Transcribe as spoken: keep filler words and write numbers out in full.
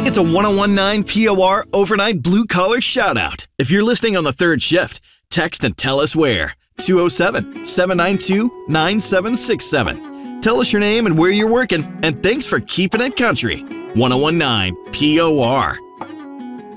It's a one oh one nine P O R overnight blue-collar shout-out. If you're listening on the third shift, text and tell us where. two oh seven, seven nine two, nine seven six seven. Tell us your name and where you're working, and thanks for keeping it country. one oh one nine P O R.